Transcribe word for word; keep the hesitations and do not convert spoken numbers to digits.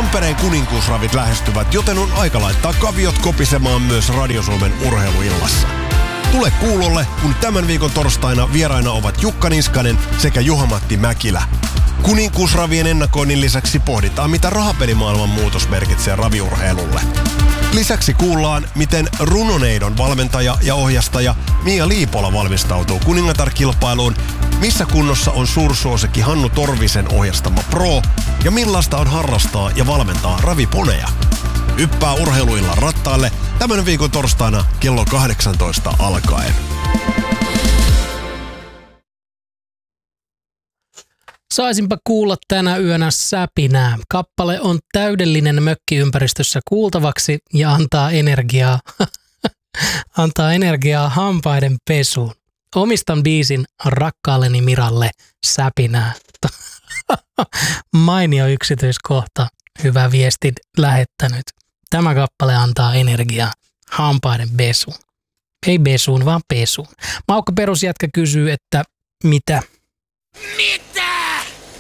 Tampereen kuninkuusravit lähestyvät, joten on aika laittaa kaviot kopisemaan myös Radio Suomen urheiluillassa. Tule kuulolle, kun tämän viikon torstaina vieraina ovat Jukka Niskanen sekä Juha-Matti Mäkilä. Kuninkuusravien ennakoinnin lisäksi pohditaan, mitä rahapelimaailman muutos merkitsee raviurheilulle. Lisäksi kuullaan, miten Runoneidon valmentaja ja ohjastaja Mia Liipola valmistautuu kuningatar-kilpailuun, missä kunnossa on suursuosikki Hannu Torvisen ohjastama Pro ja millaista on harrastaa ja valmentaa raviponeja. Hyppää urheiluillan rattaille tämän viikon torstaina kello kahdeksantoista alkaen. Saisinpa kuulla tänä yönä säpinää. Kappale on täydellinen mökkiympäristössä kuultavaksi ja antaa energiaa, antaa energiaa hampaiden pesuun. Omistan biisin rakkaalleni Miralle säpinää. Mainio yksityiskohta, hyvä viesti lähettänyt. Tämä kappale antaa energiaa hampaiden pesuun. Ei pesuun, vaan pesuun. Maukka perusjätkä kysyy, että mitä? Mitä?